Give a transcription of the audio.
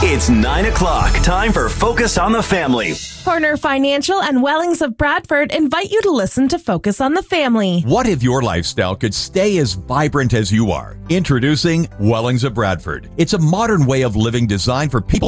It's 9 o'clock. Time for Focus on the Family. Horner Financial and Wellings of Bradford invite you to listen to Focus on the Family. What if your lifestyle could stay as vibrant as you are? Introducing Wellings of Bradford. It's a modern way of living designed for people